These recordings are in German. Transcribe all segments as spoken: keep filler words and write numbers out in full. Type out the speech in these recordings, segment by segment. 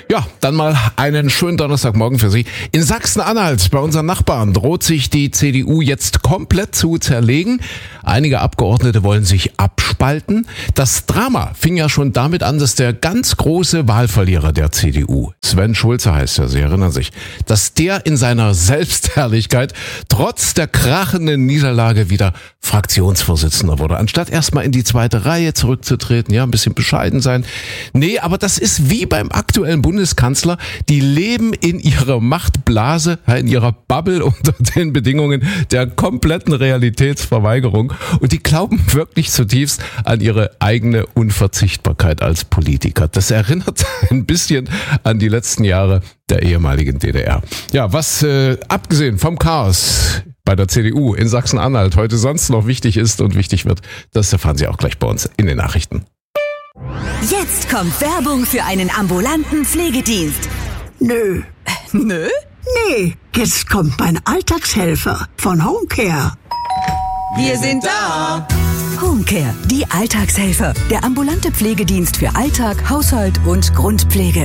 Ja, dann mal einen schönen Donnerstagmorgen für Sie. In Sachsen-Anhalt, bei unseren Nachbarn, droht sich die C D U jetzt komplett zu zerlegen. Einige Abgeordnete wollen sich abspalten. Das Drama fing ja schon damit an, dass der ganz große Wahlverlierer der C D U, Sven Schulze heißt er, Sie erinnern sich, dass der in seiner Selbstherrlichkeit trotz der krachenden Niederlage wieder Fraktionsvorsitzender wurde. Anstatt erstmal in die zweite Reihe zurückzutreten, ja, ein bisschen bescheiden sein. Nee, aber das ist wie beim aktuellen Bundeskanzler. Die leben in ihrer Machtblase, in ihrer Bubble unter den Bedingungen der kompletten Realitätsverweigerung. Und die glauben wirklich zutiefst an ihre eigene Unverzichtbarkeit als Politiker. Das erinnert ein bisschen an die letzten Jahre der ehemaligen D D R. Ja, was äh, abgesehen vom Chaos bei der C D U in Sachsen-Anhalt heute sonst noch wichtig ist und wichtig wird, das erfahren Sie auch gleich bei uns in den Nachrichten. Jetzt kommt Werbung für einen ambulanten Pflegedienst. Nö. Nö? Nee, jetzt kommt mein Alltagshelfer von Homecare. Wir sind da. Homecare, die Alltagshelfer. Der ambulante Pflegedienst für Alltag, Haushalt und Grundpflege.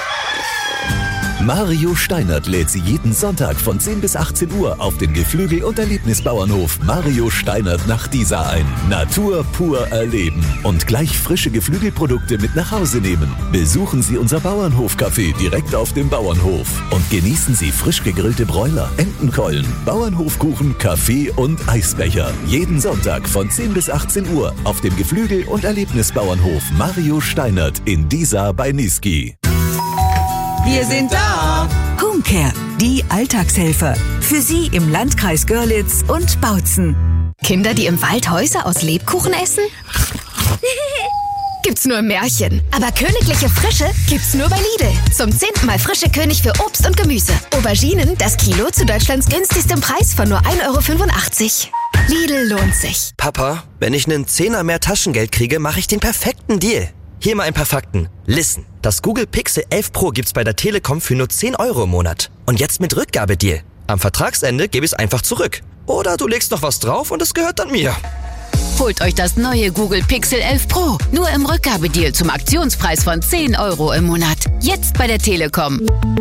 Mario Steinert lädt Sie jeden Sonntag von zehn bis achtzehn Uhr auf den Geflügel- und Erlebnisbauernhof Mario Steinert nach Diesa ein. Natur pur erleben und gleich frische Geflügelprodukte mit nach Hause nehmen. Besuchen Sie unser Bauernhof-Café direkt auf dem Bauernhof und genießen Sie frisch gegrillte Bräuler, Entenkeulen, Bauernhofkuchen, Kaffee und Eisbecher. Jeden Sonntag von zehn bis achtzehn Uhr auf dem Geflügel- und Erlebnisbauernhof Mario Steinert in Diesa bei Niesky. Wir sind da. Homecare, die Alltagshelfer. Für Sie im Landkreis Görlitz und Bautzen. Kinder, die im Wald Häuser aus Lebkuchen essen? Gibt's nur im Märchen. Aber königliche Frische gibt's nur bei Lidl. Zum zehnten Mal frische König für Obst und Gemüse. Auberginen, das Kilo zu Deutschlands günstigstem Preis von nur ein Euro fünfundachtzig. Lidl lohnt sich. Papa, wenn ich einen Zehner mehr Taschengeld kriege, mache ich den perfekten Deal. Hier mal ein paar Fakten. Listen, das Google Pixel elf Pro gibt's bei der Telekom für nur zehn Euro im Monat. Und jetzt mit Rückgabedeal. Am Vertragsende gebe ich es einfach zurück. Oder du legst noch was drauf und es gehört dann mir. Holt euch das neue Google Pixel elf Pro. Nur im Rückgabedeal zum Aktionspreis von zehn Euro im Monat. Jetzt bei der Telekom.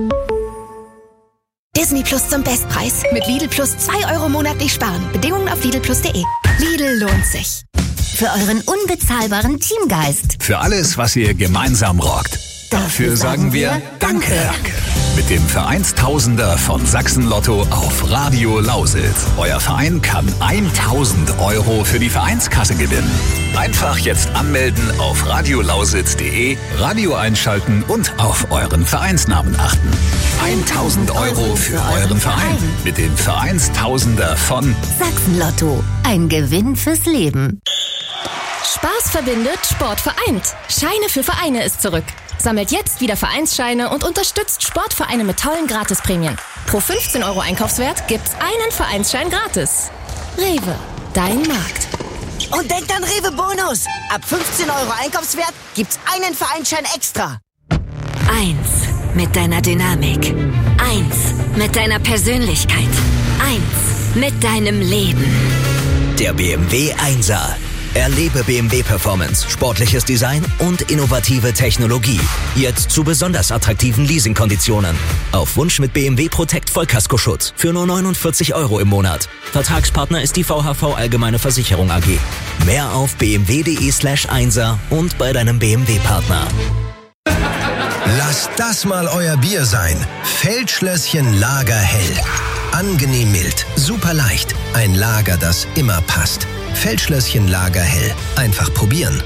Disney Plus zum Bestpreis. Mit Lidl Plus zwei Euro monatlich sparen. Bedingungen auf lidl plus punkt de. Lidl lohnt sich. Für euren unbezahlbaren Teamgeist. Für alles, was ihr gemeinsam rockt. Dafür sagen wir Danke. Danke. Mit dem Vereinstausender von Sachsen Lotto auf Radio Lausitz. Euer Verein kann tausend Euro für die Vereinskasse gewinnen. Einfach jetzt anmelden auf radiolausitz punkt de, Radio einschalten und auf euren Vereinsnamen achten. tausend Euro für euren Verein. Mit dem Vereinstausender von Sachsen Lotto. Ein Gewinn fürs Leben. Spaß verbindet, Sport vereint. Scheine für Vereine ist zurück. Sammelt jetzt wieder Vereinsscheine und unterstützt Sportvereine mit tollen Gratisprämien. Pro fünfzehn Euro Einkaufswert gibt's einen Vereinsschein gratis. Rewe, dein Markt. Und denkt an Rewe Bonus. Ab fünfzehn Euro Einkaufswert gibt's einen Vereinsschein extra. Eins mit deiner Dynamik. Eins mit deiner Persönlichkeit. Eins mit deinem Leben. Der B M W Einser. Erlebe B M W Performance, sportliches Design und innovative Technologie. Jetzt zu besonders attraktiven Leasingkonditionen. Auf Wunsch mit B M W Protect Vollkaskoschutz für nur neunundvierzig Euro im Monat. Vertragspartner ist die V H V Allgemeine Versicherung A G. Mehr auf b m w punkt de slash einser und bei deinem B M W-Partner. Lasst das mal euer Bier sein. Feldschlösschen Lagerhell. Angenehm mild, super leicht. Ein Lager, das immer passt. Feldschlösschen Lagerhell. Einfach probieren.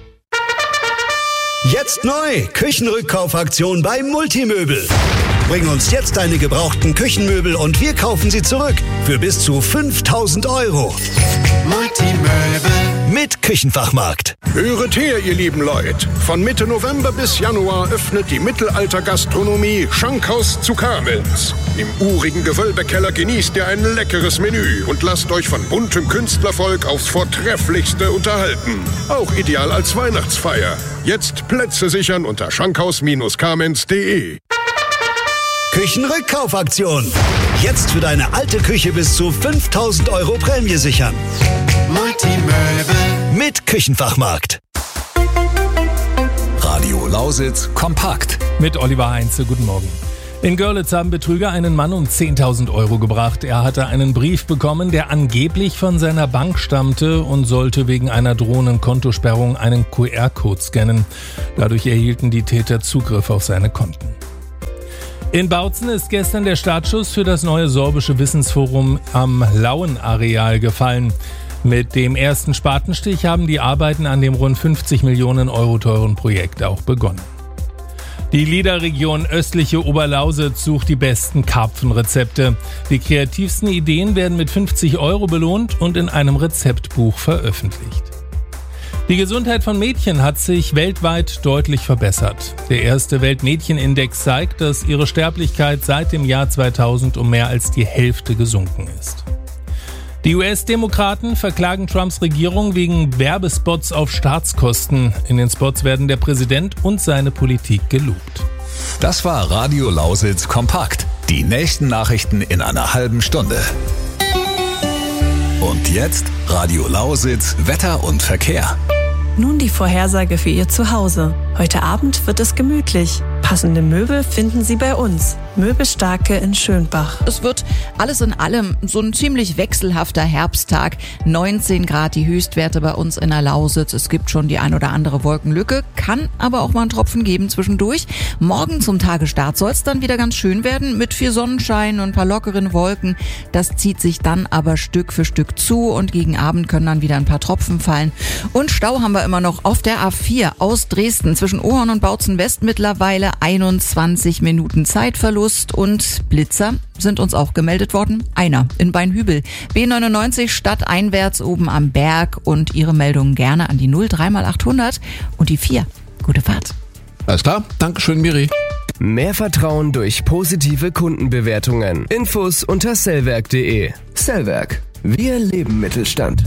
Jetzt neu! Küchenrückkaufaktion bei Multimöbel. Bring uns jetzt deine gebrauchten Küchenmöbel und wir kaufen sie zurück. Für bis zu fünftausend Euro. Multimöbel. Mit Küchenfachmarkt. Höret her, ihr lieben Leute. Von Mitte November bis Januar öffnet die Mittelaltergastronomie Schankhaus zu Kamenz. Im urigen Gewölbekeller genießt ihr ein leckeres Menü und lasst euch von buntem Künstlervolk aufs Vortrefflichste unterhalten. Auch ideal als Weihnachtsfeier. Jetzt Plätze sichern unter schankhaus Kamenz punkt de. Küchenrückkaufaktion. Jetzt für deine alte Küche bis zu fünftausend Euro Prämie sichern. Multimöbel. Mit Küchenfachmarkt. Radio Lausitz kompakt. Mit Oliver Heinze, guten Morgen. In Görlitz haben Betrüger einen Mann um zehntausend Euro gebracht. Er hatte einen Brief bekommen, der angeblich von seiner Bank stammte und sollte wegen einer drohenden Kontosperrung einen Q R-Code scannen. Dadurch erhielten die Täter Zugriff auf seine Konten. In Bautzen ist gestern der Startschuss für das neue sorbische Wissensforum am Lauenareal gefallen. Mit dem ersten Spatenstich haben die Arbeiten an dem rund fünfzig Millionen Euro teuren Projekt auch begonnen. Die Liederregion östliche Oberlausitz sucht die besten Karpfenrezepte. Die kreativsten Ideen werden mit fünfzig Euro belohnt und in einem Rezeptbuch veröffentlicht. Die Gesundheit von Mädchen hat sich weltweit deutlich verbessert. Der erste Weltmädchenindex zeigt, dass ihre Sterblichkeit seit dem Jahr zweitausend um mehr als die Hälfte gesunken ist. Die U S-Demokraten verklagen Trumps Regierung wegen Werbespots auf Staatskosten. In den Spots werden der Präsident und seine Politik gelobt. Das war Radio Lausitz kompakt. Die nächsten Nachrichten in einer halben Stunde. Und jetzt Radio Lausitz Wetter und Verkehr. Nun die Vorhersage für Ihr Zuhause. Heute Abend wird es gemütlich. Passende Möbel finden Sie bei uns. Möbelstarke in Schönbach. Es wird alles in allem so ein ziemlich wechselhafter Herbsttag. neunzehn Grad die Höchstwerte bei uns in der Lausitz. Es gibt schon die ein oder andere Wolkenlücke, kann aber auch mal einen Tropfen geben zwischendurch. Morgen zum Tagestart soll es dann wieder ganz schön werden mit viel Sonnenschein und ein paar lockeren Wolken. Das zieht sich dann aber Stück für Stück zu und gegen Abend können dann wieder ein paar Tropfen fallen. Und Stau haben wir immer noch auf der A vier aus Dresden zwischen Ohorn und Bautzen West mittlerweile einundzwanzig Minuten Zeitverlust und Blitzer sind uns auch gemeldet worden. Einer in Beinhübel. B neunundneunzig stadteinwärts oben am Berg und Ihre Meldungen gerne an die null drei mal achthundert und die vier. Gute Fahrt. Alles klar. Dankeschön, Miri. Mehr Vertrauen durch positive Kundenbewertungen. Infos unter sellwerk punkt de. Sellwerk. Wir leben Mittelstand.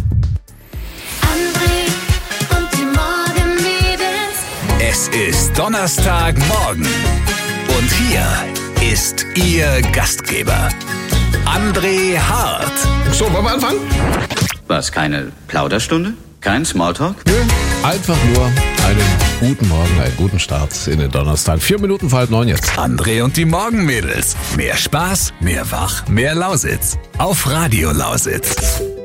Es ist Donnerstagmorgen und hier ist Ihr Gastgeber, André Hart. So, wollen wir anfangen? Was, keine Plauderstunde? Kein Smalltalk? Nö, einfach nur einen guten Morgen, einen guten Start in den Donnerstag. Vier Minuten vor halb neun jetzt. André und die Morgenmädels. Mehr Spaß, mehr Wach, mehr Lausitz. Auf Radio Lausitz.